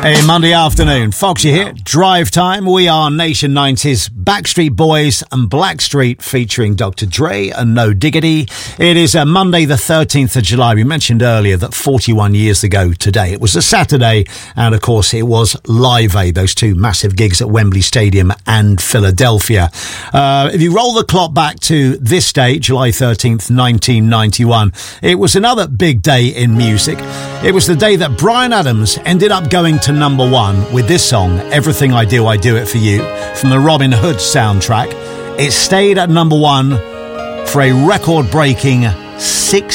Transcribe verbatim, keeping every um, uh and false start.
A Monday afternoon, Foxy here, drive time. We are Nation nineties, Backstreet Boys and Blackstreet featuring Doctor Dre and No Diggity. It is a Monday the thirteenth of July. We mentioned earlier that forty-one years ago today, it was a Saturday, and of course it was Live Aid, those two massive gigs at Wembley Stadium and Philadelphia. Uh, if you roll the clock back to this day, July thirteenth, nineteen ninety-one, it was another big day in music. It was the day that Bryan Adams ended up going to number one with this song, Everything I Do, I Do It For You, from the Robin Hood soundtrack. It stayed at number one for a record-breaking six